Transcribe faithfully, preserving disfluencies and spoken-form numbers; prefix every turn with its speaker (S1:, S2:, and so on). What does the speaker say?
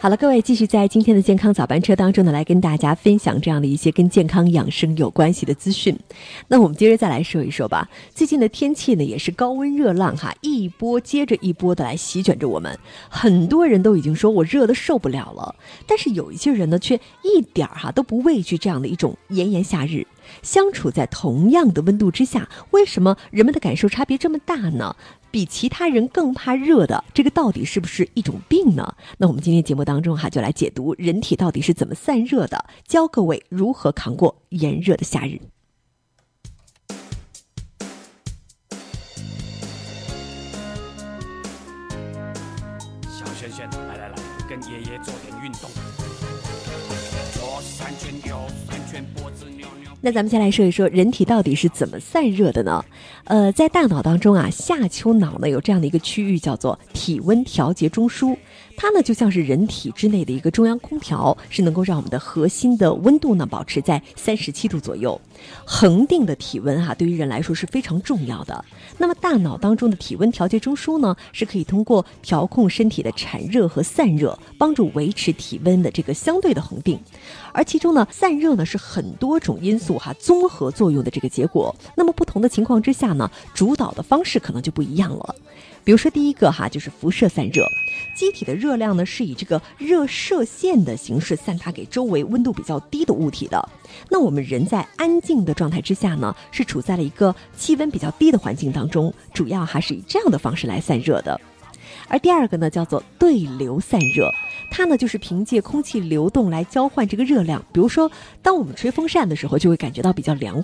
S1: 好了，各位继续在今天的健康早班车当中呢，来跟大家分享这样的一些跟健康养生有关系的资讯。那我们接着再来说一说吧。最近的天气呢，也是高温热浪哈，一波接着一波的来席卷着我们。很多人都已经说我热得受不了了，但是有一些人呢，却一点哈都不畏惧这样的一种炎炎夏日。相处在同样的温度之下，为什么人们的感受差别这么大呢？比其他人更怕热的，这个到底是不是一种病呢？那我们今天节目当中哈，就来解读人体到底是怎么散热的，教各位如何扛过炎热的夏日。
S2: 小轩轩，来来来，跟爷爷做点运动。左三圈，右三圈，脖子扭扭。
S1: 那咱们先来说一说人体到底是怎么散热的呢？呃，在大脑当中啊，下丘脑呢有这样的一个区域叫做体温调节中枢，它呢就像是人体之内的一个中央空调，是能够让我们的核心的温度呢保持在三十七度左右。恒定的体温哈、啊，对于人来说是非常重要的。那么大脑当中的体温调节中枢呢，是可以通过调控身体的产热和散热，帮助维持体温的这个相对的恒定。而其中呢，散热呢是很多种因素哈、啊、综合作用的这个结果。那么不同的情况之下呢，主导的方式可能就不一样了。比如说第一个哈，就是辐射散热。机体的热量呢是以这个热射线的形式散发给周围温度比较低的物体的。那我们人在安静的状态之下呢，是处在了一个气温比较低的环境当中，主要还是以这样的方式来散热的。而第二个呢，叫做对流散热。它呢就是凭借空气流动来交换这个热量。比如说当我们吹风扇的时候，就会感觉到比较凉